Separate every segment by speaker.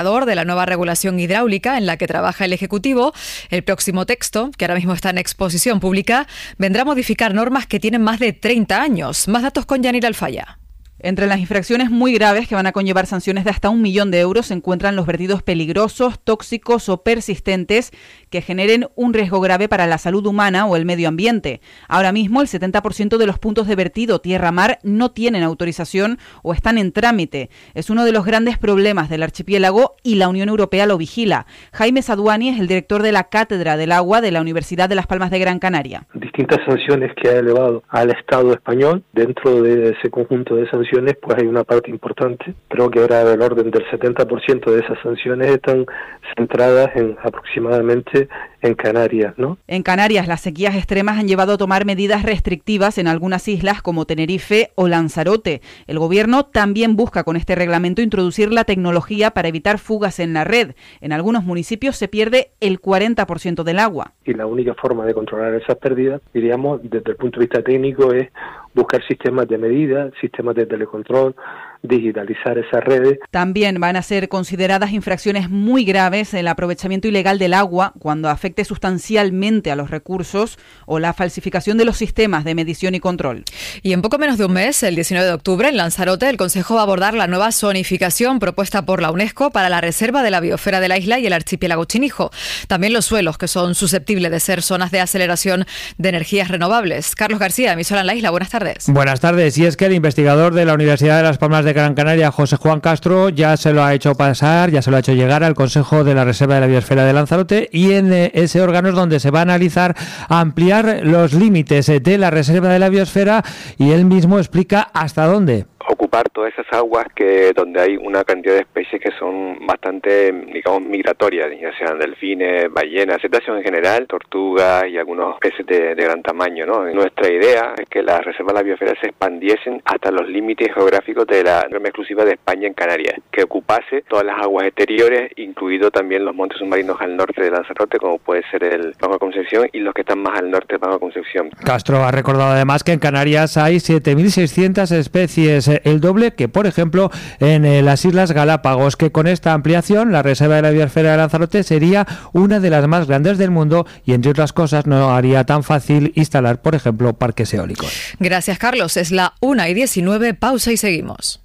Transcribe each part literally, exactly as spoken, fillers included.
Speaker 1: de la nueva regulación hidráulica en la que trabaja el Ejecutivo. El próximo texto, que ahora mismo está en exposición pública, vendrá a modificar normas que tienen más de treinta años. Más datos con Yanira Alfaya.
Speaker 2: Entre las infracciones muy graves que van a conllevar sanciones de hasta un millón de euros se encuentran los vertidos peligrosos, tóxicos o persistentes que generen un riesgo grave para la salud humana o el medio ambiente. Ahora mismo el setenta por ciento de los puntos de vertido tierra-mar no tienen autorización o están en trámite. Es uno de los grandes problemas del archipiélago y la Unión Europea lo vigila. Jaime Saduani es el director de la Cátedra del Agua de la Universidad de Las Palmas de Gran Canaria.
Speaker 3: Distintas sanciones que ha elevado al Estado español. Dentro de ese conjunto de sanciones pues hay una parte importante, creo que ahora del orden del setenta por ciento de esas sanciones están centradas en aproximadamente en Canarias, ¿no?
Speaker 2: En Canarias las sequías extremas han llevado a tomar medidas restrictivas en algunas islas como Tenerife o Lanzarote. El gobierno también busca con este reglamento introducir la tecnología para evitar fugas en la red. En algunos municipios se pierde el cuarenta por ciento del agua.
Speaker 3: Y la única forma de controlar esas pérdidas, diríamos, desde el punto de vista técnico, es buscar sistemas de medida, sistemas de telecontrol, digitalizar esas redes.
Speaker 2: También van a ser consideradas infracciones muy graves el aprovechamiento ilegal del agua cuando afecte sustancialmente a los recursos o la falsificación de los sistemas de medición y control.
Speaker 1: Y en poco menos de un mes, el diecinueve de octubre, en Lanzarote, el Consejo va a abordar la nueva zonificación propuesta por la UNESCO para la reserva de la biosfera de la isla y el archipiélago Chinijo. También los suelos, que son susceptibles de ser zonas de aceleración de energías renovables. Carlos García, emisora en la isla, buenas tardes.
Speaker 4: Buenas tardes. Y es que el investigador de la Universidad de Las Palmas de Gran Canaria, José Juan Castro, ya se lo ha hecho pasar, ya se lo ha hecho llegar al Consejo de la Reserva de la Biosfera de Lanzarote, y en ese órgano es donde se va a analizar ampliar los límites de la Reserva de la Biosfera, y él mismo explica hasta dónde.
Speaker 5: Ocupar todas esas aguas que donde hay una cantidad de especies que son bastante, digamos, migratorias, ya sean delfines, ballenas, cetáceos en general, tortugas y algunos peces de, de gran tamaño, ¿no? Nuestra idea es que las reservas de la biosfera se expandiesen hasta los límites geográficos de la norma exclusiva de España en Canarias, que ocupase todas las aguas exteriores, incluido también los montes submarinos al norte de Lanzarote, como puede ser el Banco de Concepción y los que están más al norte del Banco de Concepción.
Speaker 4: Castro ha recordado además que en Canarias hay siete mil seiscientas especies, el doble que, por ejemplo, en eh, las Islas Galápagos, que con esta ampliación la Reserva de la Biosfera de Lanzarote sería una de las más grandes del mundo y, entre otras cosas, no haría tan fácil instalar, por ejemplo, parques eólicos.
Speaker 1: Gracias, Carlos. Es la una y diecinueve, pausa y seguimos.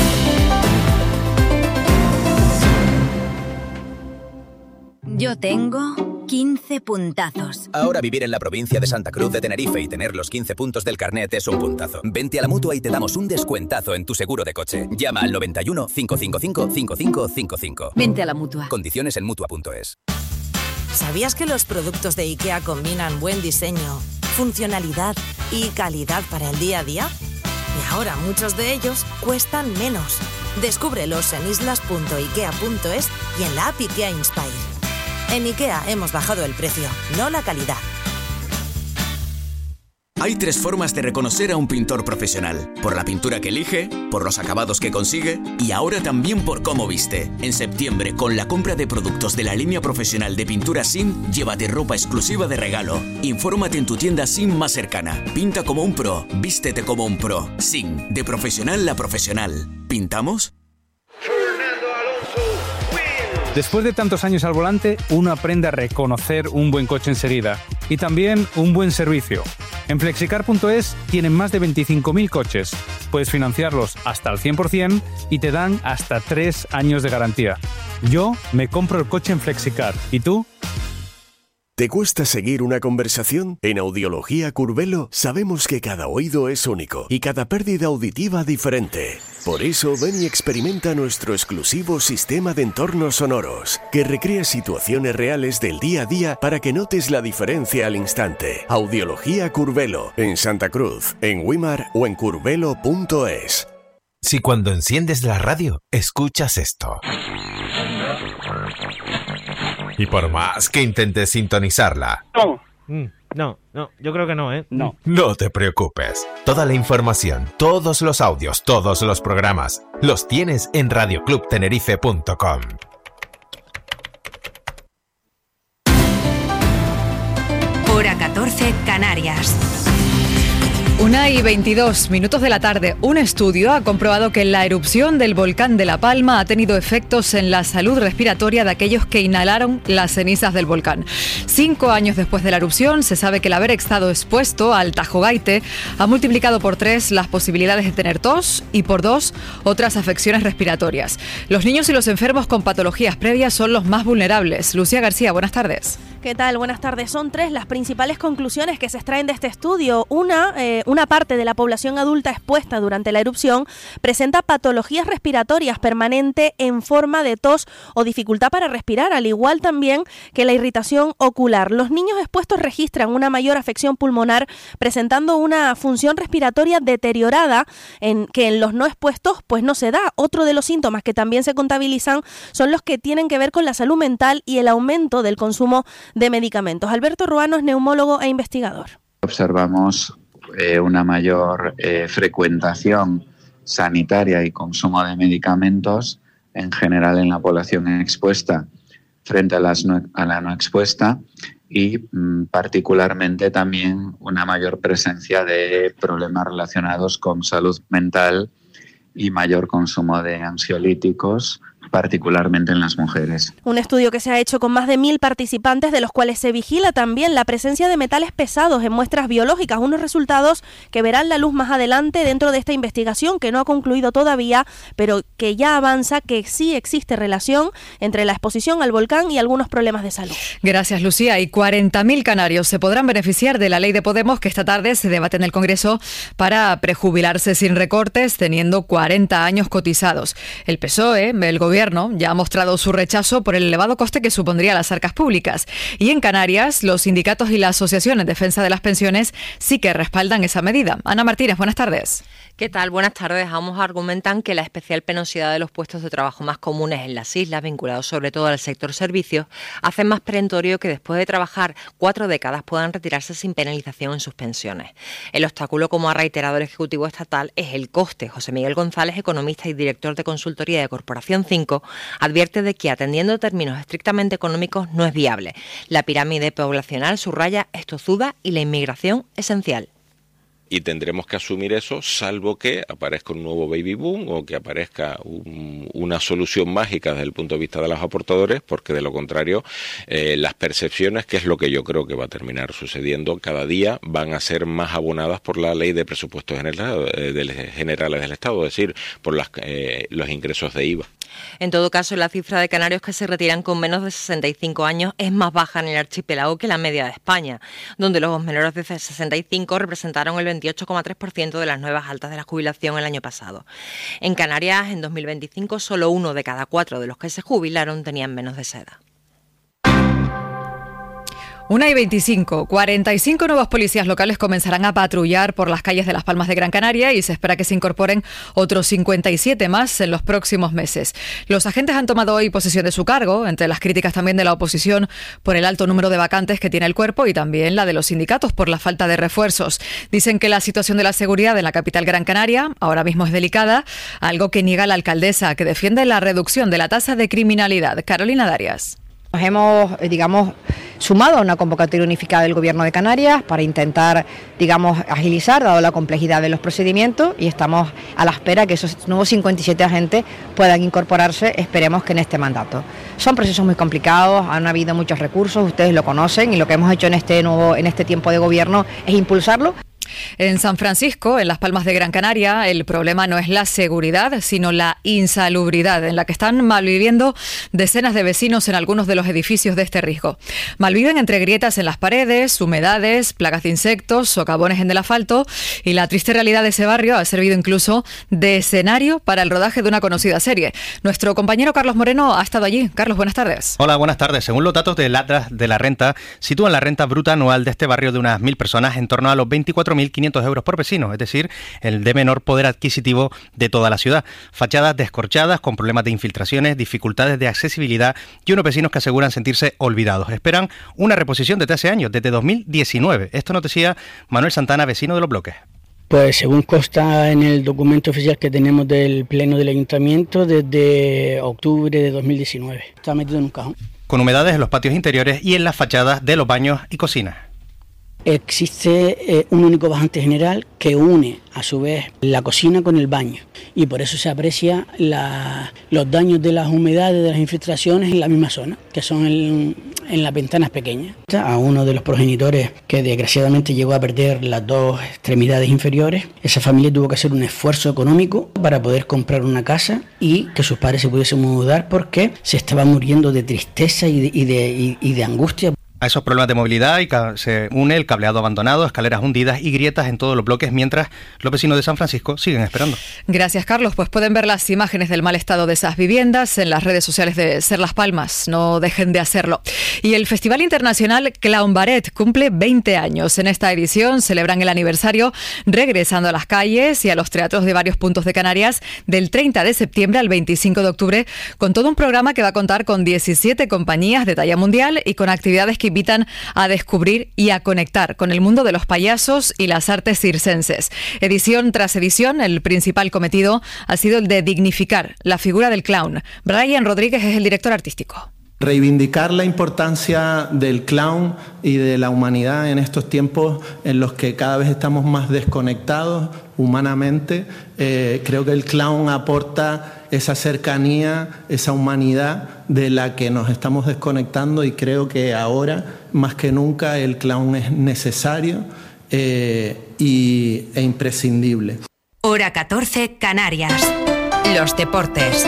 Speaker 6: Yo tengo quince puntazos.
Speaker 7: Ahora vivir en la provincia de Santa Cruz de Tenerife y tener los quince puntos del carnet es un puntazo. Vente a la Mutua y te damos un descuentazo en tu seguro de coche. Llama al noventa y uno, cinco cinco cinco, cinco cinco cinco cinco.
Speaker 6: Vente a la Mutua.
Speaker 7: Condiciones en mutua punto es.
Speaker 8: ¿Sabías que los productos de IKEA combinan buen diseño, funcionalidad y calidad para el día a día? Y ahora muchos de ellos cuestan menos. Descúbrelos en islas punto ikea punto es y en la app IKEA Inspire. En IKEA hemos bajado el precio, no la calidad.
Speaker 9: Hay tres formas de reconocer a un pintor profesional: por la pintura que elige, por los acabados que consigue y ahora también por cómo viste. En septiembre, con la compra de productos de la línea profesional de pintura S I M, llévate ropa exclusiva de regalo. Infórmate en tu tienda S I M más cercana. Pinta como un pro, vístete como un pro. S I M, de profesional a profesional. ¿Pintamos?
Speaker 10: Después de tantos años al volante, uno aprende a reconocer un buen coche enseguida y también un buen servicio. En flexicar punto es tienen más de veinticinco mil coches. Puedes financiarlos hasta el cien por ciento y te dan hasta tres años de garantía. Yo me compro el coche en Flexicar. ¿Y tú?
Speaker 11: ¿Te cuesta seguir una conversación? En Audiología Curvelo sabemos que cada oído es único y cada pérdida auditiva diferente. Por eso ven y experimenta nuestro exclusivo sistema de entornos sonoros, que recrea situaciones reales del día a día para que notes la diferencia al instante. Audiología Curvelo, en Santa Cruz, en Wimar o en curvelo punto es.
Speaker 12: Si cuando enciendes la radio, escuchas esto, y por más que intentes sintonizarla,
Speaker 13: no, mm, no, no, yo creo que no, ¿eh?
Speaker 12: No. No te preocupes. Toda la información, todos los audios, todos los programas, los tienes en radio club tenerife punto com.
Speaker 6: Hora catorce, Canarias.
Speaker 1: Una y veintidós minutos de la tarde. Un estudio ha comprobado que la erupción del volcán de La Palma ha tenido efectos en la salud respiratoria de aquellos que inhalaron las cenizas del volcán. Cinco años después de la erupción, se sabe que el haber estado expuesto al Tajogaite ha multiplicado por tres las posibilidades de tener tos y por dos otras afecciones respiratorias. Los niños y los enfermos con patologías previas son los más vulnerables. Lucía García, buenas tardes.
Speaker 14: ¿Qué tal? Buenas tardes. Son tres las principales conclusiones que se extraen de este estudio. Una, eh, una parte de la población adulta expuesta durante la erupción presenta patologías respiratorias permanentes en forma de tos o dificultad para respirar, al igual también que la irritación ocular. Los niños expuestos registran una mayor afección pulmonar, presentando una función respiratoria deteriorada en que en los no expuestos pues no se da. Otro de los síntomas que también se contabilizan son los que tienen que ver con la salud mental y el aumento del consumo de medicamentos. Alberto Ruano es neumólogo e investigador.
Speaker 15: Observamos eh, una mayor eh, frecuentación sanitaria y consumo de medicamentos en general en la población expuesta frente a, las no, a la no expuesta y mm, particularmente también una mayor presencia de problemas relacionados con salud mental y mayor consumo de ansiolíticos, particularmente en las mujeres.
Speaker 14: Un estudio que se ha hecho con más de mil participantes, de los cuales se vigila también la presencia de metales pesados en muestras biológicas, unos resultados que verán la luz más adelante dentro de esta investigación, que no ha concluido todavía, pero que ya avanza que sí existe relación entre la exposición al volcán y algunos problemas de salud.
Speaker 1: Gracias, Lucía. Y cuarenta mil canarios se podrán beneficiar de la ley de Podemos, que esta tarde se debate en el Congreso para prejubilarse sin recortes, teniendo cuarenta años cotizados. El P S O E, el gobierno, ya ha mostrado su rechazo por el elevado coste que supondría a las arcas públicas. Y en Canarias, los sindicatos y la Asociación en Defensa de las Pensiones sí que respaldan esa medida. Ana Martínez, buenas tardes.
Speaker 16: ¿Qué tal? Buenas tardes. Ambos argumentan que la especial penosidad de los puestos de trabajo más comunes en las islas, vinculados sobre todo al sector servicios, hace más perentorio que después de trabajar cuatro décadas puedan retirarse sin penalización en sus pensiones. El obstáculo, como ha reiterado el Ejecutivo Estatal, es el coste. José Miguel González, economista y director de consultoría de Corporación cinco, advierte de que, atendiendo términos estrictamente económicos, no es viable. La pirámide poblacional subraya es tozuda y la inmigración esencial.
Speaker 17: Y tendremos que asumir eso, salvo que aparezca un nuevo baby boom o que aparezca un, una solución mágica desde el punto de vista de los aportadores, porque de lo contrario, eh, las percepciones, que es lo que yo creo que va a terminar sucediendo cada día, van a ser más abonadas por la ley de presupuestos generales, eh, del, generales del Estado, es decir, por las, eh, los ingresos de I V A.
Speaker 16: En todo caso, la cifra de canarios que se retiran con menos de sesenta y cinco años es más baja en el archipiélago que la media de España, donde los menores de sesenta y cinco representaron el veintiocho coma tres por ciento de las nuevas altas de la jubilación el año pasado. En Canarias, en dos mil veinticinco, solo uno de cada cuatro de los que se jubilaron tenían menos de esa edad.
Speaker 1: Una y veinticinco. cuarenta y cinco nuevos policías locales comenzarán a patrullar por las calles de Las Palmas de Gran Canaria y se espera que se incorporen otros cincuenta y siete más en los próximos meses. Los agentes han tomado hoy posesión de su cargo, entre las críticas también de la oposición por el alto número de vacantes que tiene el cuerpo y también la de los sindicatos por la falta de refuerzos. Dicen que la situación de la seguridad en la capital Gran Canaria ahora mismo es delicada, algo que niega la alcaldesa, que defiende la reducción de la tasa de criminalidad. Carolina Darias.
Speaker 18: Nos hemos, digamos, sumado a una convocatoria unificada del Gobierno de Canarias para intentar, digamos, agilizar, dado la complejidad de los procedimientos, y estamos a la espera que esos nuevos cincuenta y siete agentes puedan incorporarse, esperemos que en este mandato. Son procesos muy complicados, han habido muchos recursos, ustedes lo conocen, y lo que hemos hecho en este nuevo, en este tiempo de gobierno es impulsarlo.
Speaker 1: En San Francisco, en Las Palmas de Gran Canaria, el problema no es la seguridad, sino la insalubridad, en la que están malviviendo decenas de vecinos en algunos de los edificios de este riesgo. Malviven entre grietas en las paredes, humedades, plagas de insectos, socavones en el asfalto, y la triste realidad de ese barrio ha servido incluso de escenario para el rodaje de una conocida serie. Nuestro compañero Carlos Moreno ha estado allí. Carlos, buenas tardes.
Speaker 19: Hola, buenas tardes. Según los datos del Atlas de la Renta, sitúan la renta bruta anual de este barrio de unas mil personas en torno a los veinticuatro mil quinientos euros por vecino, es decir, el de menor poder adquisitivo de toda la ciudad. Fachadas descorchadas, con problemas de infiltraciones, dificultades de accesibilidad y unos vecinos que aseguran sentirse olvidados. Esperan una reposición desde hace años, desde dos mil diecinueve. Esto nos decía Manuel Santana, vecino de Los Bloques.
Speaker 20: Pues según consta en el documento oficial que tenemos del Pleno del Ayuntamiento, desde octubre de dos mil diecinueve. Está metido en un cajón.
Speaker 19: Con humedades en los patios interiores y en las fachadas de los baños y cocinas.
Speaker 20: existe eh, un único bajante general que une a su vez la cocina con el baño y por eso se aprecia la, los daños de las humedades de las infiltraciones en la misma zona, que son en, en las ventanas pequeñas. A uno de los progenitores que desgraciadamente llegó a perder las dos extremidades inferiores, esa familia tuvo que hacer un esfuerzo económico para poder comprar una casa y que sus padres se pudiesen mudar porque se estaban muriendo de tristeza y de, y de, y, y de angustia.
Speaker 19: A esos problemas de movilidad y se une el cableado abandonado, escaleras hundidas y grietas en todos los bloques, mientras los vecinos de San Francisco siguen esperando.
Speaker 1: Gracias, Carlos. Pues pueden ver las imágenes del mal estado de esas viviendas en las redes sociales de Ser Las Palmas. No dejen de hacerlo. Y el Festival Internacional Clown Ballet cumple veinte años. En esta edición celebran el aniversario regresando a las calles y a los teatros de varios puntos de Canarias del treinta de septiembre al veinticinco de octubre, con todo un programa que va a contar con diecisiete compañías de talla mundial y con actividades que invitan a descubrir y a conectar con el mundo de los payasos y las artes circenses. Edición tras edición, el principal cometido ha sido el de dignificar la figura del clown. Brian Rodríguez es el director artístico.
Speaker 21: Reivindicar la importancia del clown y de la humanidad en estos tiempos en los que cada vez estamos más desconectados humanamente. Eh, creo que el clown aporta esa cercanía, esa humanidad de la que nos estamos desconectando y creo que ahora, más que nunca, el clown es necesario eh, y, e imprescindible.
Speaker 6: Hora catorce, Canarias. Los deportes.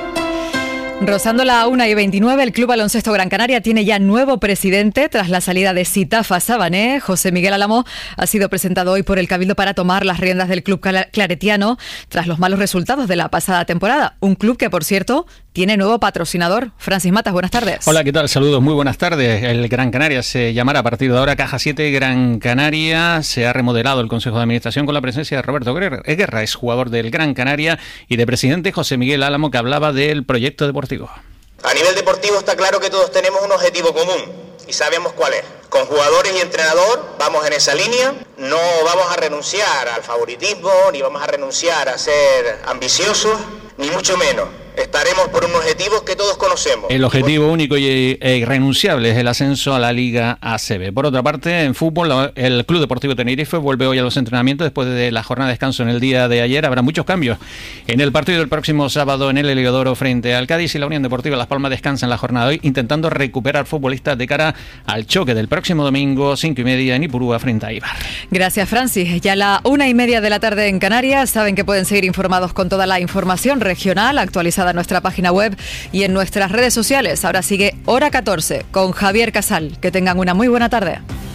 Speaker 1: Rozando la una y veintinueve, el Club Baloncesto Gran Canaria tiene ya nuevo presidente tras la salida de Sitafa Sabané. José Miguel Álamo ha sido presentado hoy por el Cabildo para tomar las riendas del club claretiano tras los malos resultados de la pasada temporada. Un club que, por cierto, tiene nuevo patrocinador. Francis Matas, buenas tardes.
Speaker 22: Hola, ¿qué tal? Saludos, muy buenas tardes. El Gran Canaria se llamará a partir de ahora Caja siete Gran Canaria. Se ha remodelado el Consejo de Administración con la presencia de Roberto Guerra, es jugador del Gran Canaria, y de presidente José Miguel Álamo, que hablaba del proyecto deportivo.
Speaker 23: A nivel deportivo está claro que todos tenemos un objetivo común y sabemos cuál es. Con jugadores y entrenador vamos en esa línea, no vamos a renunciar al favoritismo, ni vamos a renunciar a ser ambiciosos, ni mucho menos. Estaremos por un objetivo que todos conocemos.
Speaker 22: El objetivo único e irrenunciable es el ascenso a la Liga A C B. Por otra parte, en fútbol, el Club Deportivo Tenerife vuelve hoy a los entrenamientos después de la jornada de descanso en el día de ayer. Habrá muchos cambios en el partido del próximo sábado en el Heliodoro frente al Cádiz, y la Unión Deportiva Las Palmas descansa en la jornada de hoy, intentando recuperar futbolistas de cara al choque del próximo domingo, cinco y media, en Ipurúa frente a Eibar.
Speaker 1: Gracias, Francis. Ya a la una y media de la tarde en Canarias. Saben que pueden seguir informados con toda la información regional actualizada en nuestra página web y en nuestras redes sociales. Ahora sigue Hora catorce con Javier Casal. Que tengan una muy buena tarde.